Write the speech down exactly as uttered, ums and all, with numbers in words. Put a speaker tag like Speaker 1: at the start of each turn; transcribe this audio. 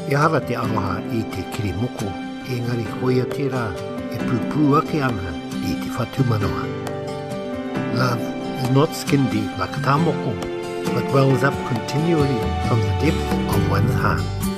Speaker 1: E ara te aroha I te kirimoko, engari hoia tērā e pūpū ake ana I te whatumanoa. Love is not skin deep like a tāmoko, but wells up continually from the depth of one's heart.